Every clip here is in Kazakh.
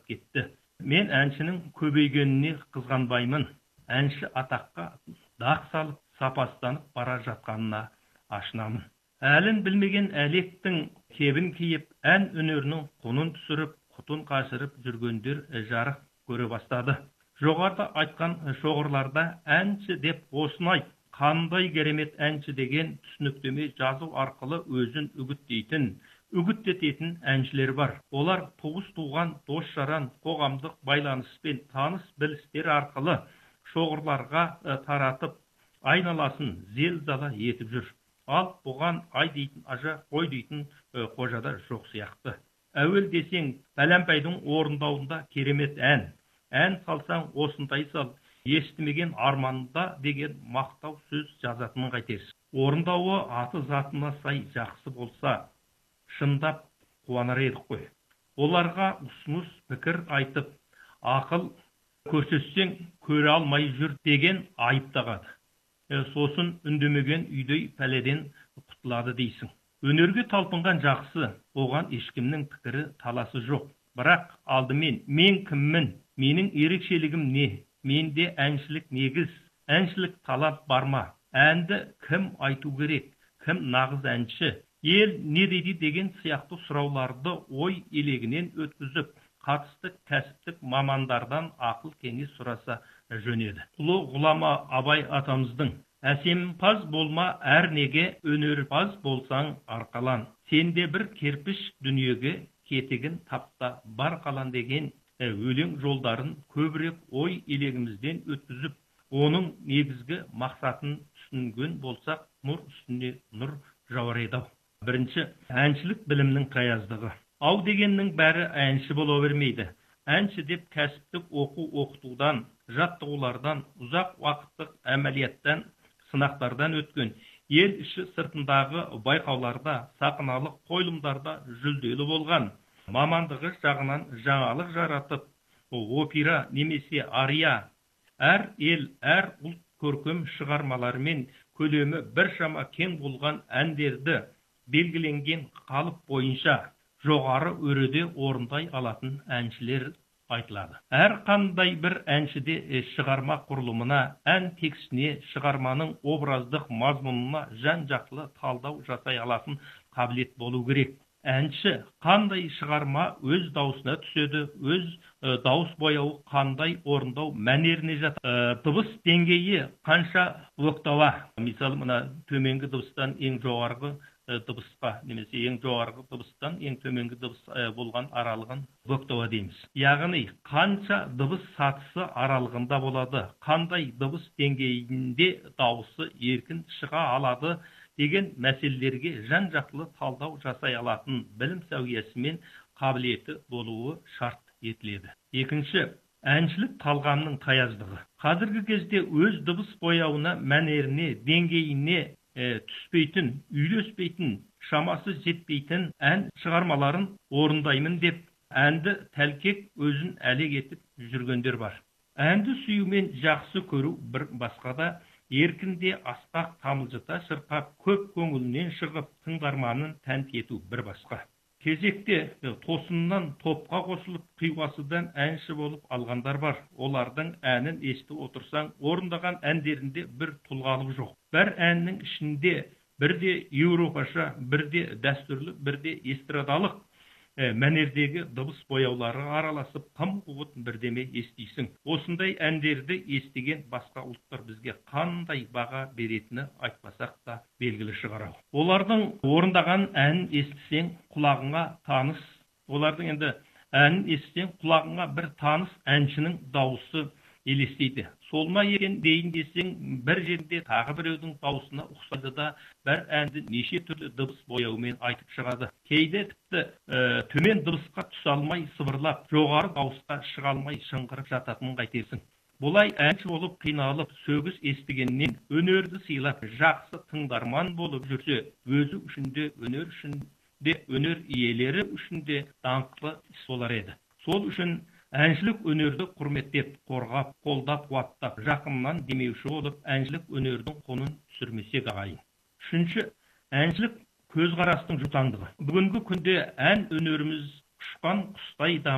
кетті. Мен әншінің көбейгеніне қызғанбаймын. Әнші атаққа дақ салып, сапастанып бара жатқанына ашынамын. Әлін білмеген әлектің кебін киіп, ән өнерінің құнын түсіріп, құтын қашырып жүргендер жарық көре бастады. Жоғарыда айтқан шоғырларда әнші деп осыны айт, қандай керемет әнші деген түсініктеме жазу арқылы өзін үгіттететін әншілер бар. Олар туыс туған, дос жаран, қоғамдық байланыспен таныс білістер арқылы шоғырларға таратып, айналасын зел-зала етіп жүр. Ал бұған ай дейтін ажа, қой дейтін қожада жоқ сияқты. Әуел десең, пәләмпайдың орындауында керемет ән салсаң осындай сал, естімеген арманда деген мақтау сөз жазатынын қайтерсің. Орындауы аты затына сай жақсы болса, шындап қуанар едік қой. Оларға ұсыныс пікір айтып, ақыл көрсетсең көре алмай жүр деген айып тағады. Сосын үндемеген үйдей пәледен құтылады дейсің. Өнерге талпынған жақсы, оған ешкімнің пікірі таласы жоқ. Бірақ алдымен мен кіммін, менің ерекшелігім не? Менде әншілік негіз, әншілік талап бар ма? Әнді кім айту керек? Кім нағыз әнші? Ел не дейді деген сияқты сұрауларды ой елегінен өткізіп, қатысты кәсіптік мамандардан ақыл кеңес сұраса жөнеді. Ұлы ғұлама Абай атамыздың әсемпаз болма әрнеге, өнерпаз болсаң арқалан. Сенде бір керпіш дүниеге, кетігін тапта бар қалан деген өлең жолдарын көбірек ой елегімізден өткізіп, оның негізгі мақсатын түсінген болсақ, нұр үстіне нұр жауар еді. Бірінші, әншілік білімнің қаяздығы. Ау дегеннің бәрі әнші бола бермейді. Әнші деп кәсіптік оқытудан, жаттығулардан, ұзақ уақыттық әмәлияттан, сынақтардан өткен, ел іші сыртындағы байқауларда, сахналық қойылымдарда жүлделі болған, мамандығы жағынан жаңалық жаратып, опера немесе ария, әр ел, әр ұлт көркем шығармаларымен көлемі біршама кең болған әндерді белгіленген қалып бойынша жоғары өреде орындай алатын әншілер айтылады. Әр қандай бір әншіде шығарма құрылымына, ән текстіне, шығарманың образдық мазмұнына жан-жақты талдау жасай алатын қабілет болу керек. Әнші қандай шығарма өз даусына түседі, өз дауыс бояуы қандай орындау мәнеріне жатады. Дыбыс деңгейі қанша октава. Мысалы, мына төменгі дыбыстан ең жоғарғы дыбысқа, немесе ең жоғарғы дыбыстан ең төменгі дыбыс болған аралығын октава дейміз. Яғни қанша дыбыс сатысы аралығында болады, қандай дыбыс деңгейінде дауысы еркін шыға алады деген мәселелерге жан-жақты талдау жасай алатын білім сәуиесі мен қабілеті болуы шарт етіледі. Екінші, әншілік талғамның таяздығы. Қазіргі кезде өз дыбыс бояуына, мәнеріне, деңгейіне түспейтін, үйлеспейтін, шамасы жетпейтін ән шығармаларын орындаймын деп, әнді тәлкек өзін әлек етіп жүргендер бар. Әнді сүюмен жақсы көру бір басқада, еркінде асқақ тамылжыта шырқап, көп көңілінен шығып, тыңдарманын тәнті ету бір басқа. Кезекте тосыннан топқа қосылып, қиуасыдан әнші болып алғандар бар. Олардың әнін естіп отырсаң, орындаған әндерінде бір тұлғалық жоқ. Бір әннің ішінде бірде еуропаша, бірде дәстүрлі, бірде эстрадалық мәнердегі дыбыс бояулары араласып, тым қуыт бірдеме естисің. Осындай әндерді естіген басқа ұлттар бізге қандай баға беретіні айтпасақ та белгілі шығар. Олардың орындаған әнін естісең, құлағыңа таныс, олардың енді әнін естісең, құлағыңа бір таныс әншінің дауысы елестейді. Сол ма екен дейін десең, бір жерде тағы біреудің дауысына ұқсайды да, бір әнді неше түрлі дыбыс бояумен айтып шығады. Кейде тіпті төмен дыбысқа түсе алмай сыбырлап, жоғары дауысқа шыға алмай шыңғырып жататынын қайтерсің. Бұлай әнші болып қиналып, сөгіс естігеннен өнерді сыйлап, жақсы тыңдарман болып жүрсе, өзі үшін де, өнер үшін де, өнер иелері үшін де даңқлы іс болар еді. Сол үшін әншілік өнерді құрметтеп, қорғап, қолдап, қуаттап, жақыннан демеуші болып, әншілік өнердің құнын түсірмесек ағайын. Үшінші, әншілік көзқарастың жұтаңдығы. Бүгінгі күнде ән өнеріміз ұшқан құстай дамып,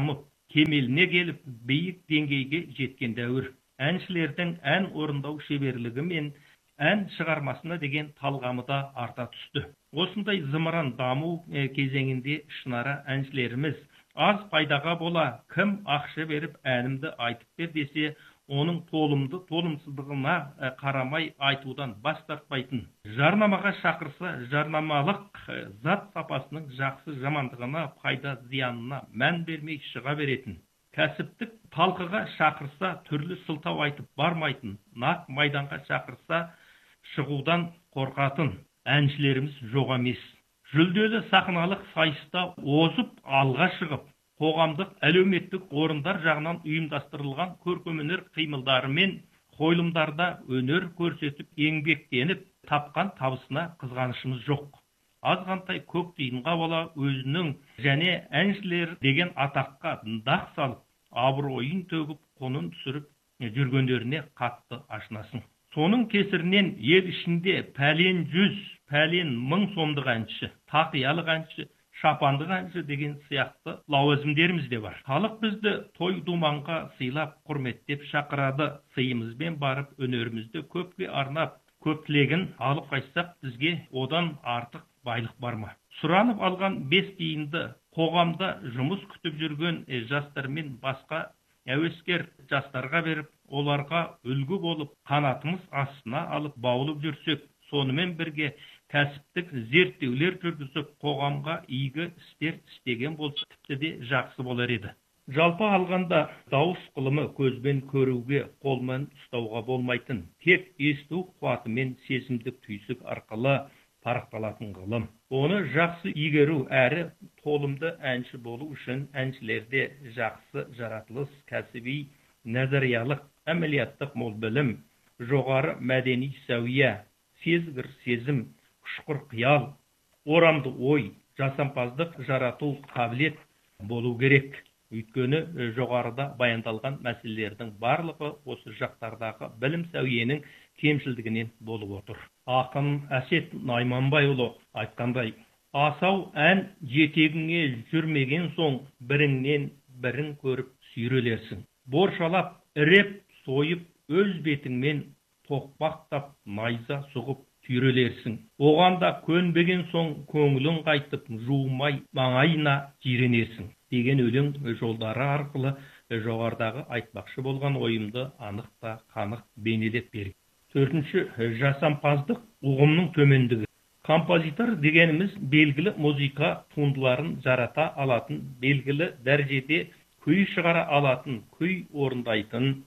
кемеліне келіп, биік деңгейге жеткен дәуір. Әншілердің ән орындау шеберлігі мен ән шығармасына деген талғамы да арта түсті. Осындай зымыран даму кезеңінде шынара әншілеріміз аз пайдаға бола, кім ақша беріп әнімді айтып бер десе, оның толымды толымсыздығына қарамай айтудан бас тартпайтын. Жарнамаға шақырса, жарнамалық зат сапасының жақсы жамандығына, пайда зиянына мән бермей шыға беретін. Кәсіптік талқыға шақырса, түрлі сылтау айтып бармайтын. Нақ майданға шақырса, шығудан қорқатын әншілеріміз жоқ емес. Жүлделі сахналық сайыста озып алға шығып, қоғамдық әлеуметтік орындар жағынан ұйымдастырылған көркемөнер қимылдары мен қойылымдарда өнер көрсетіп, еңбектеніп, тапқан табысына қызғанышымыз жоқ. Азғантай көк тиынға бола өзінің және әншілер деген атаққа дақ салып, абыройын төгіп, құнын түсіріп жүргендеріне қатты ашынасың. Соның кесірінен ел ішінде пәлен 100, пәлен 1000 сомдық әнші, тақиялық әнші, шапандық әнші деген сияқты лауазымдеріміз де бар. Халық бізді той думанға сыйлап, құрметтеп шақырады. Сыйымызбен барып, өнерімізді көпке арнап, көп тілегін алып қайтсақ, бізге одан артық байлық бар ма? Сұранып алған 5 тиынды қоғамда жұмыс күтіп жүрген жастар мен басқа әуескер жастарға беріп, оларға үлгі болып, қанатымыз астына алып баулып жүрсек, сонымен бірге кәсіптік зерттеулер жүргізіп, қоғамға игі істер істеген болса, тіпті де жақсы болар еді. Жалпы алғанда, дауыс қылымы көзбен көруге, қолмен ұстауға болмайтын, тек есту қуатымен сезімдік түйсік арқылы парақталатын ғылым. Оны жақсы игеру әрі толымды әнші болу үшін әншілерде жақсы жаратылыс, кәсіби, назариялық, әмелияттық мол білім, жоғары мәдени сәуия, сезгір сезім, ұшқыр қиял, орамды ой, жасампаздық жарату қабілет болу керек. Өйткені жоғарыда баяндалған мәселелердің барлығы осы жақтардағы білім сәуиенің кемшілдігінен болып отыр. Ақын Әсет Найманбайұлы айтқандай, асау ән жетегіңе жүрмеген соң, біріңнен бірін көріп сүйрелерсің. Боршалап, іреп, сойып, өз бетіңмен тоқпақтап, найза сұғып түйрелерсің. Оғанда көнбеген соң, көңілің қайтып, жуымай маңайына жиренерсің. Деген өлең жолдары арқылы жоғарыдағы айтпақшы болған ойымды анық та қанық бейнелеп берді. 4-ші, жасампаздық ұғымның төмендігі. Композитор дегеніміз белгілі музыка туындыларын жарата алатын, белгілі дәрежеде күй шығара алатын, күй орындайтын,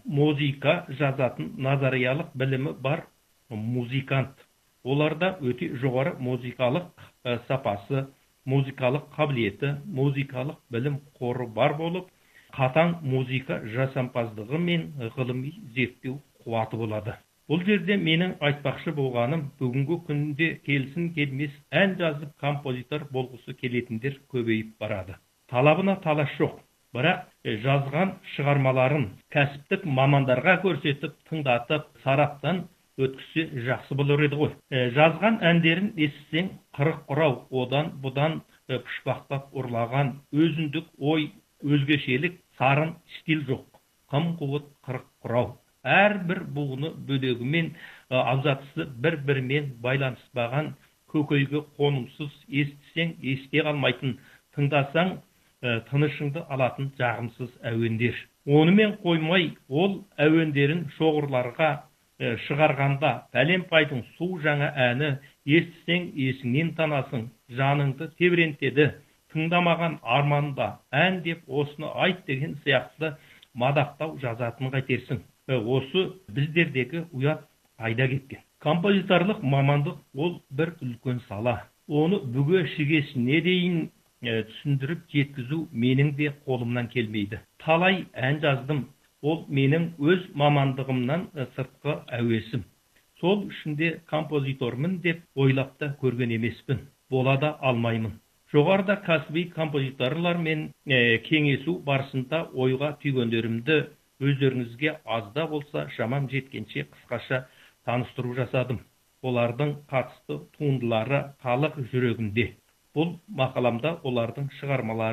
музыка жазатын назариялық білімі бар музыкант. Оларда өте жоғары музыкалық сапасы, музыкалық қабілеті, музыкалық білім қоры бар болып, қатаң музыка жасампаздығы мен ғылыми зерттеу қуаты болады. Бұл жерде менің айтпақшы болғаным, бүгінгі күнде келсін келмес ән жазып композитор болғысы келетіндер көбейіп барады. Талабына талас жоқ, бірақ жазған шығармаларын кәсіптік мамандарға көрсетіп, тыңдатып, сараптан өткізсе жақсы болар еді ғой. Жазған әндерін естісең, қырық құрау, одан бұдан пұшпақтап ұрлаған, өзіндік ой, өзгешелік, сарын стиль жоқ. Қым қуыт қырық құрау. Әрбір буыны бөлегімен абзацысы бір-бірімен байланыспаған, көкейге қонымсыз, естісең есте қалмайтын, тыңдасаң тынышыңды алатын жағымсыз әуендер. Онымен қоймай, ол әуендерін шоғырларға шығарғанда пәлен-пайдың су жаңа әні естісең есіңнен танасың, жаныңды тебірентеді, тыңдамаған арманда ән деп осыны айт деген сияқты мадақтау жазатын қайтерсің. Осы біздердегі ұят пайда кеткен. Композиторлық мамандық ол бір үлкен сала. Оны бүге шігесіне дейін түсіндіріп жеткізу менің де қолымнан келмейді. Талай ән жаздым, ол менің өз мамандығымнан сыртқы әуесім. Сол үшінде композитормын деп ойлап та көрген емеспін. Бола да алмаймын. Жоғарыда кәсіби композиторлармен кеңесу барысында ойға түйгендерімді өздеріңізге азда болса шамам жеткенше қысқаша таныстыру жасадым. Олардың қатысты туындылары халық жүрегінде. Бұл мақаламда олардың шығармаларын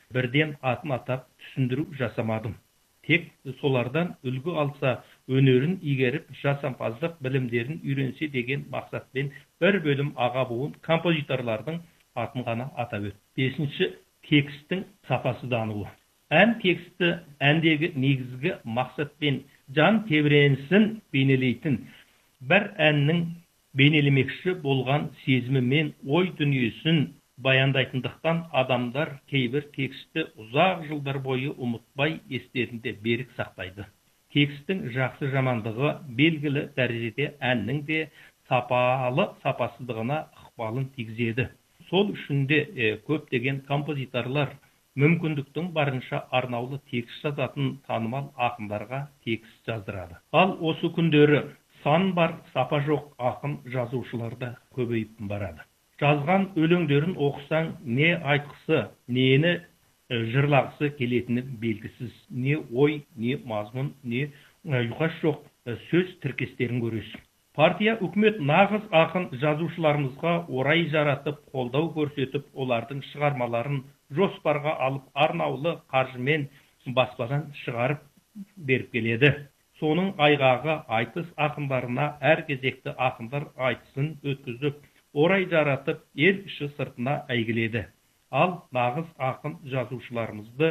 бірден атын атап түсіндіру жасамадым. Тек солардан үлгі алса, өнерін игеріп, жасампаздық білімдерін үйренсе деген мақсатпен бір бөлім аға буын композиторлардың атын ғана атап өтті. Бесінші, текстің сапасы дануы. Ән тексті әндегі негізгі мақсатпен жан тебіренісін бейнелейтін, бір әннің бейнелемекші болған сезімі мен ой дүниесін баяндайтындықтан адамдар кейбір тексті ұзақ жылдар бойы ұмытпай естерінде берік сақтайды. Текстің жақсы жамандығы белгілі дәрежеде әннің де сапалы сапасыздығына ықпалын тигізеді. Сол үшін де көптеген композиторлар мүмкіндіктің барынша арнаулы текст жазатын танымал ақындарға текст жаздырады. Ал осы күндері сан бар, сапа жоқ ақын жазушыларда көбейіп барады. Жазған өлеңдерін оқысаң, не айтқысы, нені жырлағысы келетіні белгісіз. Не ой, не мазмұн, не ұйқас жоқ сөз тіркестерін көресің. Партия, үкімет нағыз ақын жазушыларымызға орай жаратып, қолдау көрсетіп, олардың шығармаларын жоспарға алып, арнаулы қаржымен баспадан шығарып беріп келеді. Соның айғағы айтыс ақындарына әр кезекті ақындар айтысын өткізіп, орай жаратып, ел іші сыртына әйгіледі. Ал нағыз ақын жазушыларымызды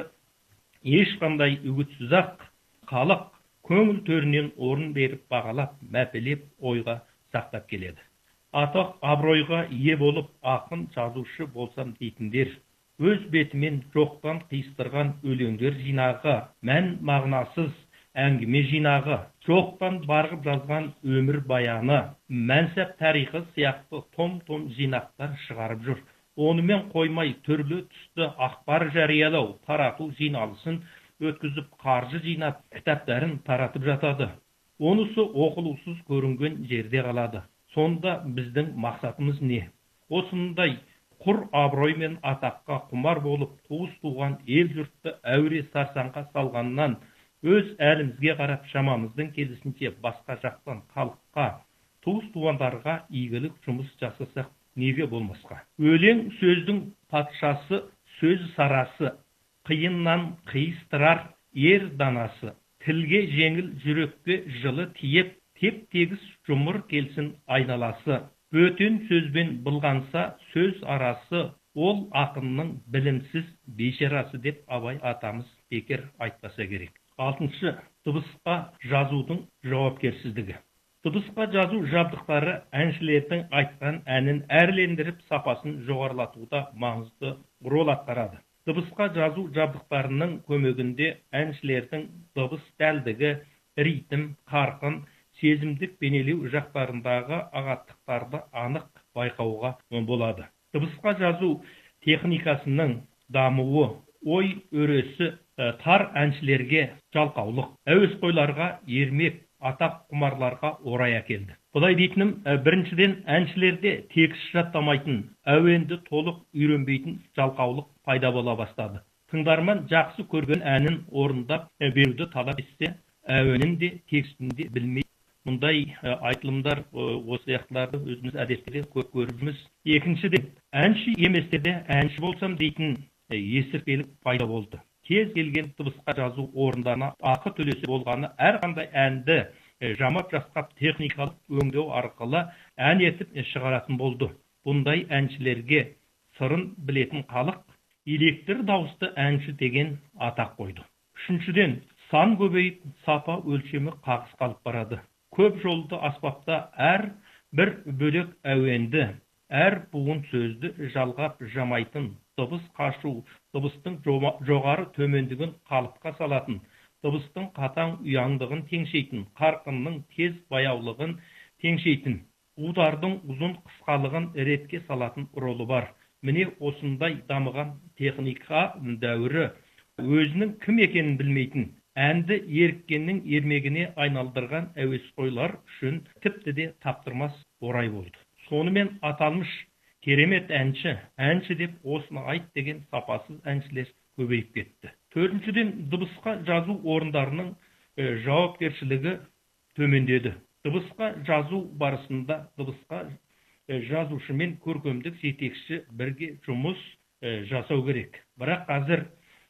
ешқандай үгітсіз-ақ халық көңіл төрінен орын беріп бағалап, мәпелеп, ойға сақтап келеді. Атақ абыройға ие болып, ақын жазушы болсам дейтіндер, өз бетімен жоқтан қиыстырған өлеңдер жинағы, мән мағынасыз әңгіме жинағы, жоқтан барғып жазған өмір баяны, мәнсап тарихы сияқты том-том жинақтар шығарып жүр. Онымен қоймай түрлі түсті ақпар жариялау, тарату жиналысын өткізіп, қаржы жинап, кітаптарын таратып жатады. Онысы оқылусыз көрінген жерде қалады. Сонда біздің мақсатымыз не? Осындай құр абырой мен атаққа құмар болып, туыс туған ел жұртты әуре сарсаңға салғаннан, өз әлімізге қарап шамамыздың келісінше басқа жақтан халыққа, туыс туғандарға игілік жұмыс жасасақ неге болмасқа? Өлең сөздің патшасы, сөз сарасы, қиыннан қиыстырар ер данасы, тілге жеңіл, жүрекке жылы тиеп, теп-тегіс жұмыр келсін айналасы. Бөтен сөзбен былғанса сөз арасы, ол ақынның білімсіз бейшарасы деп Абай атамыз бекер айтпаса керек. Алтыншы, дыбысқа жазудың жауапкершілігі. Дыбысқа жазу жабдықтары әншілердің айтқан әнін әрлендіріп, сапасын жоғарылатуда маңызды рөл атқарады. Дыбысқа жазу жабдықтарының көмегінде әншілердің дыбыс дәлдігі, ритм, қарқын, сезімдік бейнелеу жақтарындағы ағаттықтарды анық байқауға болады. Дыбысқа жазу техникасының дамуы, ой өресі тар әншілерге жалқаулық, әуесқойларға ермек, атақ құмарларға орай әкелді. Бұлай дейтінім, біріншіден әншілерде текст жаттамайтын, әуенді толық үйренбейтін жалқаулық пайда бола бастады. Тыңдарман жақсы көрген әнін орындап беруді талап етсе, әуенін де текстін де білмейді. Мұндай айтылымдар осы сияқтыларды өзіміз әдетте көп көріміз. Екіншіден, әнші еместерде әнші болсам дейтін есіркелік пайда болды. Кез келген дыбысқа жазу орындарына ақы төлесе болғаны, әрқандай әнді жамап жасқап техникалық өңдеу арқылы ән етіп шығаратын болды. Бұндай әншілерге сырын білетін халық электр дауысты әнші деген атақ қойды. Үшіншіден, сан көбейіп, сапа өлшемі қағыс қалып барады. Көп жолды аспапта әр бір бөлек әуенді, әр буын сөзді жалғап жамайтын, дыбыс қашу, дыбыстың жоғары төмендігін қалыпқа салатын, дыбыстың қатаң ұяңдығын теңшейтін, қарқынның тез баяулығын теңшейтін, удардың ұзын қысқалығын ретке салатын ролы бар. Міне осындай дамыған техника дәуірі өзінің кім екенін білмейтін, әнді еріккеннің ермегіне айналдырған әуесқойлар үшін тіпті де таптырмас орай болды. Сонымен аталмыш керемет әнші деп осыны айт деген сапасыз әншілер көбейіп кетті. Төртіншіден, дыбысқа жазу орындарының жауапкершілігі төмендеді. Дыбысқа жазу барысында дыбысқа жазушы мен көркемдік жетекші бірге жұмыс жасау керек. Бірақ қазір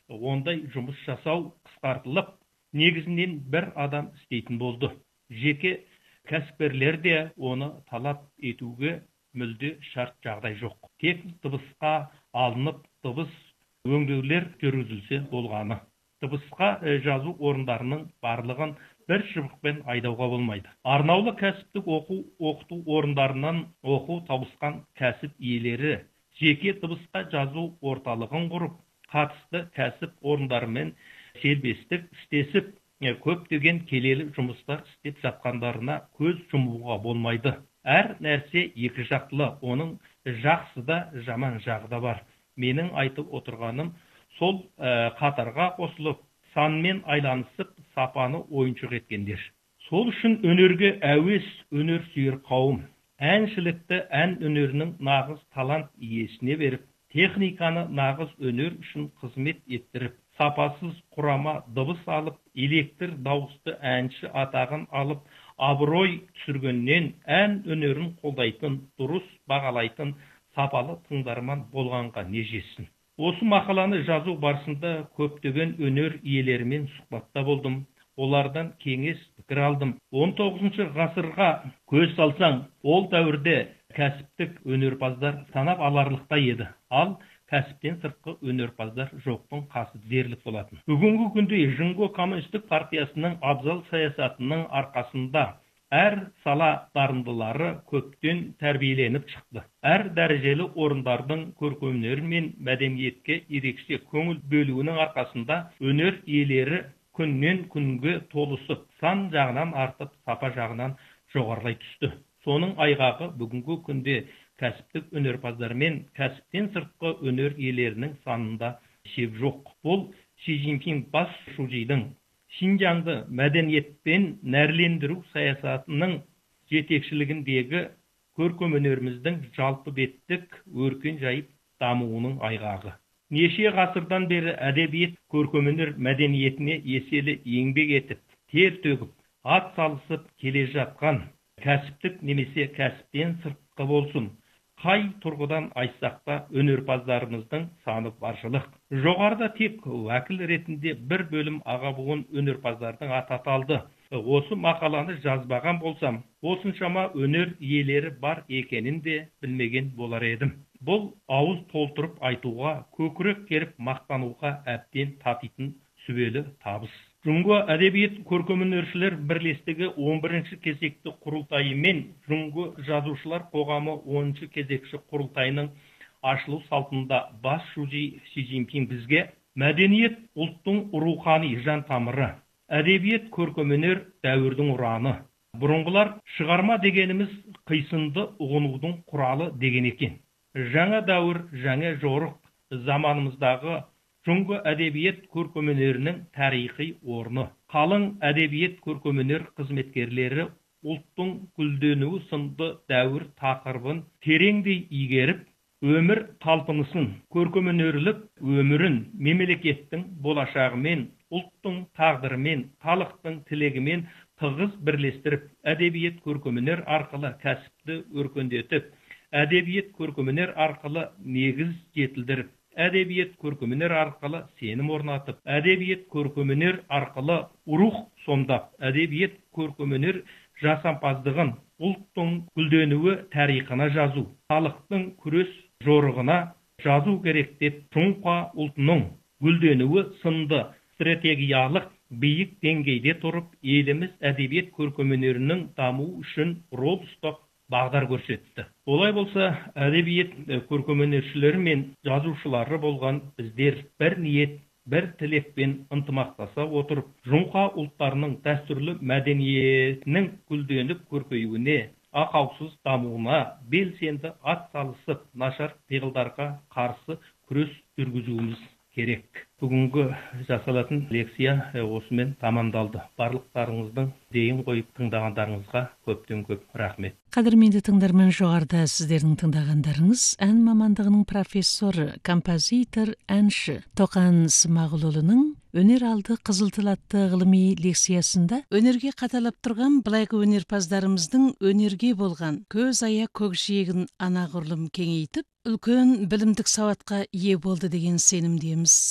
ондай жұмыс жасау қысқартылып, негізінен бір адам істейтін болды. Жеке кәсіпкерлер де оны талап етуге мүлде шарт жағдай жоқ. Тек дыбысқа алынып, дыбыс өңдеулер жүргізілсе болғаны. Дыбысқа жазу орындарының барлығын бір шыбықпен айдауға болмайды. Арнаулы кәсіптік оқыту орындарынан оқу табысқан кәсіп иелері жеке дыбысқа жазу орталығын құрып, қатысты кәсіп орындарымен сербестік істесіп, көптеген келелі жұмыстар істеп жатқандарына көз жұмуға болмайды. Әр нәрсе екі жақтылы, оның жақсы да жаман жағы да бар. Менің айтып отырғаным сол қатарға қосылып, санмен айланысып, сапаны ойыншық еткендер. Сол үшін өнерге әуес өнер сүйер қауым әншілікті ән өнерінің нағыз талант иесіне беріп, техниканы нағыз өнер үшін қызмет еттіріп, сапасыз құрама дыбыс алып, электр дауысты әнші атағын алып, абырой түсіргеннен ән өнерін қолдайтын, дұрыс бағалайтын сапалы тыңдарман болғанға не жетсін. Осы мақаланы жазу барысында көптеген өнер иелерімен сұхбатта болдым. Олардан кеңес пікір алдым. 19 ғасырға көз салсаң, ол дәуірде кәсіптік өнерпаздар санап аларлықта еді. Ал кәсіптен сыртқы өнерпаздар жоқтың қасы дерлік болатын. Бүгінгі күнде Жыңго коммунистік партиясының абзал саясатының арқасында әр сала дарындылары көптен тәрбиеленіп шықты. Әр дәрежелі орындардың көркемөнер мен мәдениетке ерекше көңіл бөлуінің арқасында өнер иелері күннен күнге толысып, сан жағынан артып, сапа жағынан жоғарылай түсті. Соның айғағы бүгінгі күнде кәсіптік өнерпаздар мен кәсіптен сыртқы өнер иелерінің санында шек жоқ. Бұл Си Цзиньпин бас шужидің Шинжаңды мәдениетпен нәрлендіру саясатының жетекшілігіндегі көркемөнеріміздің жалпы беттік өркен жайып дамуының айғағы. Неше ғасырдан бері әдебиет көркемөнер мәдениетіне еселі еңбек етіп, тер төгіп, ат салысып келе жатқан кәсіптік немесе кәсіптен сыртқы болсын, қай тұрғыдан айтсақта өнерпаздарымыздың саны баршылық. Жоғарыда тек уәкіл ретінде бір бөлім аға буын өнерпаздардың аты аталды. Осы мақаланы жазбаған болсам, осыншама өнер иелері бар екенін де білмеген болар едім. Бұл ауыз толтырып айтуға, көкірек керіп мақтануға әбден татитын сүбелі табыс. Жыңго әдебиет көркемөнершілер бірлестігі 11-ші кезекті құрылтайы мен Жыңго жазушылар қоғамы 10-ші кезекші құрылтайының ашылу салтында бас шужи Си Цзиньпин бізге мәдениет ұлттың рухани жан тамыры, әдебиет көркемөнер дәуірдің ұраны. Бұрынғылар шығарма дегеніміз қисынды ұғынудың құралы деген екен. Жаңа дәуір, жаңа жорық заманымыздағы Жыңго әдебиет көркемөнерінің тарихи орны. Қалың әдебиет көркемөнер қызметкерлері ұлттың гүлденуі сынды дәуір тақырыбын тереңдей игеріп, өмір талпынысын, көркемөнерлік өмірін мемлекеттің болашағымен, ұлттың тағдырымен, халықтың тілегімен тығыз бірлестіріп, әдебиет көркемөнер арқылы кәсіпті өркендетіп, әдебиет көркемөнер арқылы негіз жетілдіріп, әдебиет көркемөнер арқылы сенім орнатып, әдебиет көркемөнер арқылы рух сомдап, әдебиет көркемөнер жасампаздығын, ұлттың гүлденуі тарихына жазу, халықтың күрес жорығына жазу керек деп, Жоңқа ұлтының гүлденуі сынды стратегиялық биік деңгейде тұрып, еліміз әдебиет көркемөнерінің дамуы үшін рол ұстап бағдар көрсетті. Олай болса, әдебиет көркемөнершілері мен жазушылары болған біздер бір ниет, бір тілекпен ынтымақтаса отырып, Жоңқа ұлттарының дәстүрлі мәдениетінің гүлденіп көркеюіне, ақаусыз дамуына белсенді ат салысып, нашар пиғылдарға қарсы күрес жүргізуіміз керек. Бүгінгі жасалатын лекция осымен тамамдалды. Барлықтарыңыздың дейін қойып тыңдағандарыңызға көптен көп рахмет. Қадірменді тыңдарман, жоғарыда сіздердің тыңдағандарыңыз ән мамандығының профессоры, композитор, әнші Тоқан Смағұлұлының өнер алды Қызыл тіл атты ғылыми лекциясында өнерге қаталап тұрған былайғы өнерпаздарымыздың өнерге болған көз аяқ көкжиегін анағұрлым кеңейтіп, үлкен білімдік сауатқа ие болды деген сенімдеміз.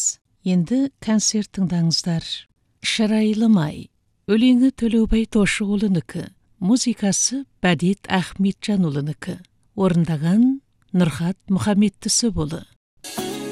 Енді концерт тыңдаңыздар. Шырайлымай. Өлеңі Төлеубай Тошығұлынікі, музыкасы Бәдет Ахметжанұлынікі. Орындаған Нұрхат Мұхаммедтісі болы.